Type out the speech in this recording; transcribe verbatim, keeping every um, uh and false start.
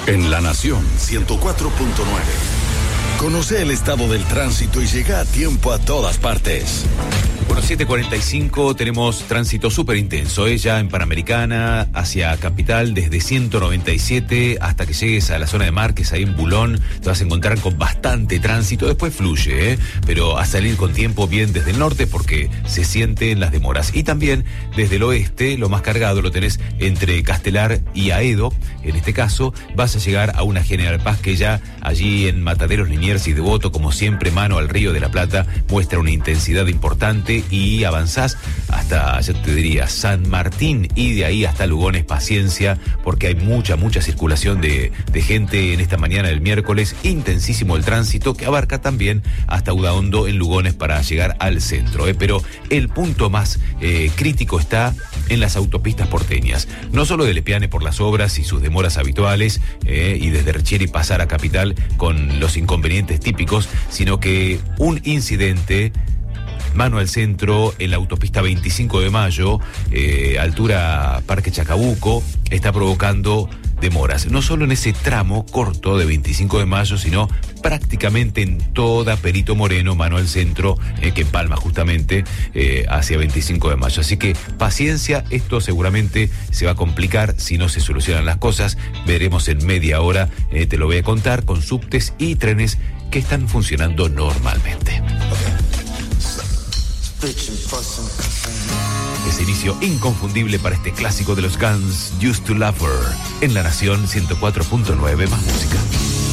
En La Nación ciento cuatro punto nueve. Conoce el estado del tránsito y llega a tiempo a todas partes. Bueno, siete cuarenta y cinco, tenemos tránsito súper intenso, ¿eh? Ya en Panamericana, hacia Capital, desde ciento noventa y siete hasta que llegues a la zona de Márquez, ahí en Bulón, te vas a encontrar con bastante tránsito, después fluye, ¿eh? Pero a salir con tiempo bien desde el norte porque se sienten las demoras. Y también desde el oeste, lo más cargado lo tenés entre Castelar y Aedo. En este caso, vas a llegar a una General Paz que ya allí en Mataderos, Liniers y Devoto, como siempre, mano al Río de la Plata, muestra una intensidad importante y avanzás hasta, ya te diría, San Martín y de ahí hasta Lugones. Paciencia, porque hay mucha, mucha circulación de, de gente en esta mañana del miércoles. Intensísimo el tránsito que abarca también hasta Udaondo en Lugones para llegar al centro, ¿eh? Pero el punto más eh, crítico está en las autopistas porteñas. No solo de Lepiane por las obras y sus demoras habituales, eh, y desde Richieri pasar a Capital con los inconvenientes típicos, sino que un incidente mano al centro en la autopista veinticinco de mayo, eh, altura Parque Chacabuco, está provocando demoras. No solo en ese tramo corto de veinticinco de mayo, sino prácticamente en toda Perito Moreno, mano al centro, eh, que empalma justamente eh, hacia veinticinco de mayo. Así que paciencia, esto seguramente se va a complicar si no se solucionan las cosas. Veremos en media hora, eh, te lo voy a contar, con subtes y trenes que están funcionando normalmente. Ese inicio inconfundible para este clásico de los Guns, Used to Love Her, en La Nación ciento cuatro punto nueve, más música.